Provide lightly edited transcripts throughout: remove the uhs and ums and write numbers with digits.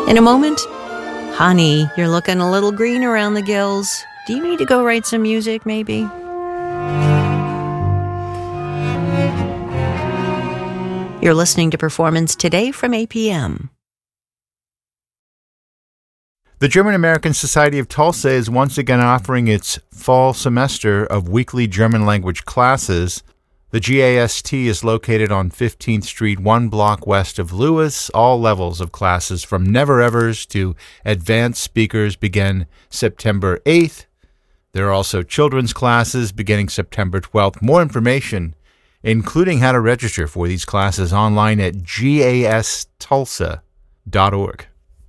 In a moment, honey, you're looking a little green around the gills. Do you need to go write some music, maybe? You're listening to Performance Today from APM. The German-American Society of Tulsa is once again offering its fall semester of weekly German language classes. The GAST is located on 15th Street, 1 block west of Lewis. All levels of classes from never-evers to advanced speakers begin September 8th. There are also children's classes beginning September 12th. More information, including how to register for these classes, online at gastulsa.org.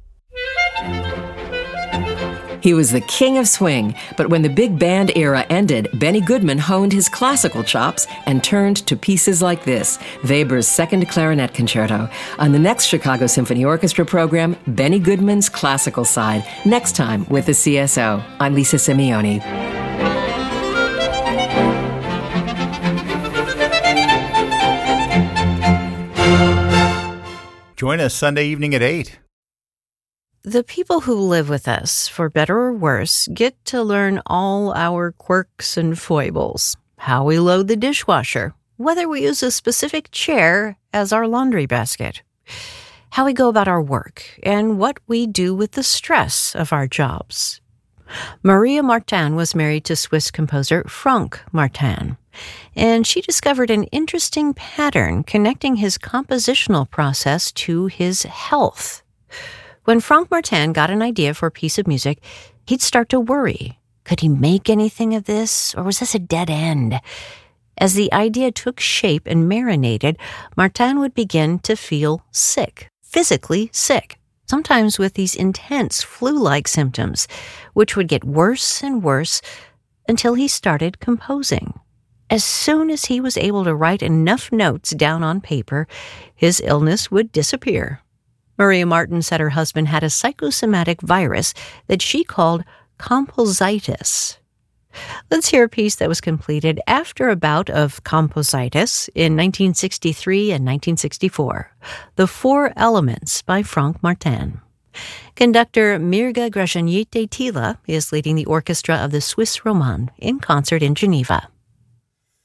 He was the king of swing, but when the big band era ended, Benny Goodman honed his classical chops and turned to pieces like this, Weber's Second Clarinet Concerto. On the next Chicago Symphony Orchestra program, Benny Goodman's classical side, next time with the CSO. I'm Lisa Simeoni. Join us Sunday evening at 8. The people who live with us, for better or worse, get to learn all our quirks and foibles. How we load the dishwasher, whether we use a specific chair as our laundry basket, how we go about our work, and what we do with the stress of our jobs. Maria Martin was married to Swiss composer Franck Martin, and she discovered an interesting pattern connecting his compositional process to his health. When Franck Martin got an idea for a piece of music, he'd start to worry. Could he make anything of this, or was this a dead end? As the idea took shape and marinated, Martin would begin to feel sick, physically sick, sometimes with these intense flu-like symptoms, which would get worse and worse until he started composing. As soon as he was able to write enough notes down on paper, his illness would disappear. Maria Martin said her husband had a psychosomatic virus that she called compositis. Let's hear a piece that was completed after a bout of compositis in 1963 and 1964, The Four Elements by Franck Martin. Conductor Mirga Grashanyite Tila is leading the orchestra of the Swiss Romande in concert in Geneva.